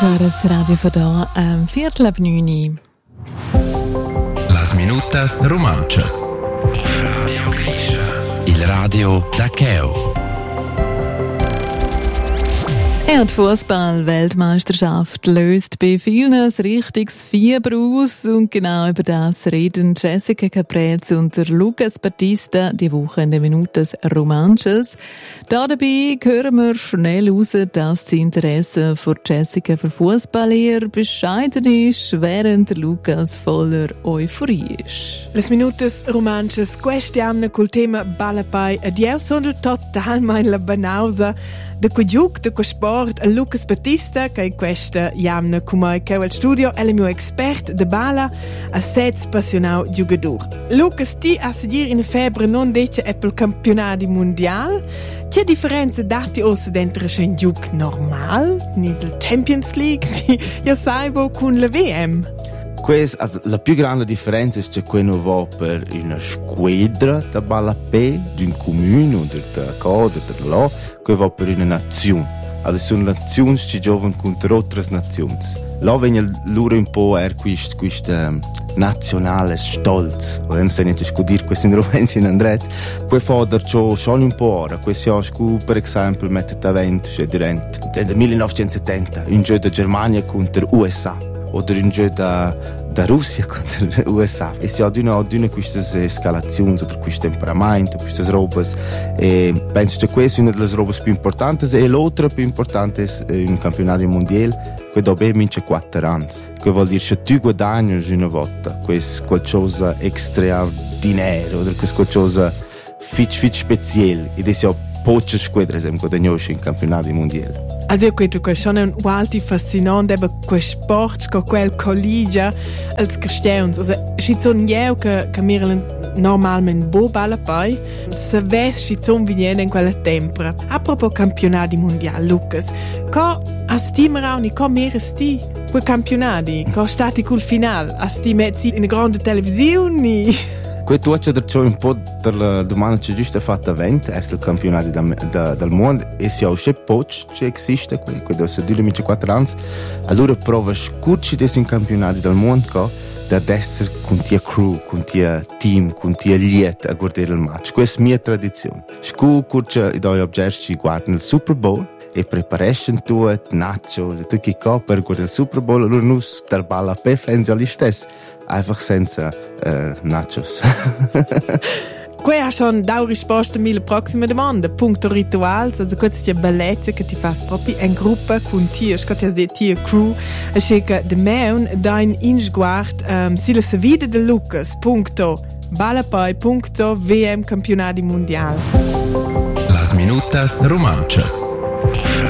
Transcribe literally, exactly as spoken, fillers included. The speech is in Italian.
Horas Radio von da, um, Viertel ab neun. Las minutas romanchas. Radio Grisha. Il radio da Cheo. Ja, die Fußball-Weltmeisterschaft löst bei vielen ein richtiges Fieber aus und genau über das reden Jessica Caprez und der Lucas Battista die Woche in den Minutes Romanches. Da dabei hören wir schnell raus, dass das Interesse von Jessica für Fußball eher bescheiden ist, während der Lucas voller Euphorie ist. Les Minutes Romanches questiamna col tema Balapai ed io sono totalmente la banausa de quel gioco, de quel sport. Lucas Battista, che in questa jamna come che al studio, è il mio esperto de bala, a sets passionau giocatore. Lucas, ti a seguire in febbre non dice è per campionati mondiali? C'è differenza dati ossa dentro un gioco normal, nella Champions League, io saibo con la V M? Questa, also, la più grande differenza è che quello va per una squadra da ballapè, di un comune, o da coda, da là, che va per una nazione. Also sono nazioni che giocano contro altre nazioni. Là viene loro un po' er questo, questo um, nazionale stolz. Non so niente dire questo in romanzo in andret. Que fa da ciò schon un po' ora. Questo è scu per esempio mette evento, cioè durante nel millenovecentosettanta, un gioco da Germania contro U S A. Oder un gioco da, da Russia contro U S A. E si ha di una, di una queste escalazioni, oder questo temperamento, queste robe. E penso che questa è una delle robe più importanti. E l'altra più importante è un campionato mondiale che dopo vince quattro anni. Che vuol dire che tu guadagni una volta. Questo è qualcosa straordinario, oder questo è qualcosa fitch fitch speciale. Ed è sia poche squadre che guadagnano in campionati mondiali. Also io credo che sono un walti fascinante per quel sport, con quel collegia, als cristians. Also, ci sono io che, che mirano normalmente bo balla poi, se ves ci sono viene in quella tempera. A propos campionati mondiali, Lucas, co a stimerani, co mere sti quei campionati, co stati col finale, a sti mezzi in grande televisione? Questo c'è un po' della domanda che giusto fatta a venti, è il campionato da, da, del mondo, e se ho c'è poco che esiste, quello è duemilaquattro anni, allora prova scurci di un campionato del mondo da essere con tia crew, con tia team, con tia lieta a guardare il match. Questa è la mia tradizione. Scurci da oggi guardano il Super Bowl e preparation tutto, nachos e tutto che per guardare il Super Bowl, allora noi dal balla per fans gli stessi. Einfach senza uh, nachos. Qui ha schon dau risposta mille prossime domande. Punto rituals, also questa bellezza che ti fas proprio in gruppo con ti, che ti has detto ti crew, e che de meun dein insguard um, sila se vide de Lucas. Punto balapai. Punto V M campionati mondiali. Las minutas romanchas.